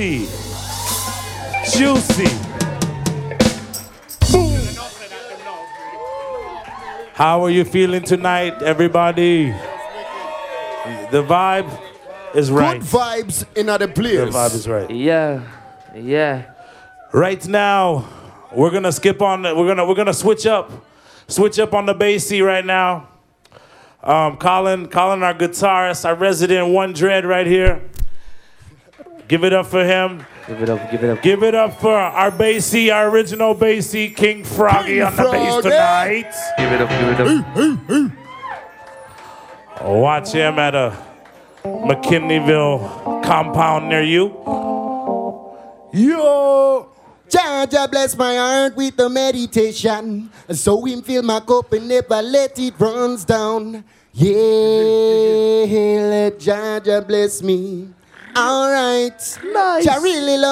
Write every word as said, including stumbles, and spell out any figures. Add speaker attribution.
Speaker 1: Juicy. Juicy. Boom. How are you feeling tonight, everybody? The vibe is right.
Speaker 2: Good vibes in other place.
Speaker 1: The vibe is right.
Speaker 3: Yeah, yeah.
Speaker 1: Right now, we're gonna skip on. We're gonna we're gonna switch up, switch up on the bassy right now. Um, Colin, Colin, our guitarist, our resident One Dread right here. Give it up for him.
Speaker 3: Give it up, give it up.
Speaker 1: Give it up for our bassy, our original bassy, King Froggy
Speaker 2: King
Speaker 1: on the bass
Speaker 2: Froggy.
Speaker 1: tonight.
Speaker 3: Give it up, give it up.
Speaker 1: Watch him at a McKinleyville compound near you.
Speaker 2: Yo! Jah Jah bless my heart with the meditation, and so him fill my cup and never let it runs down. Yeah, let Jah Jah bless me. All right.
Speaker 3: Nice.
Speaker 2: Jah really love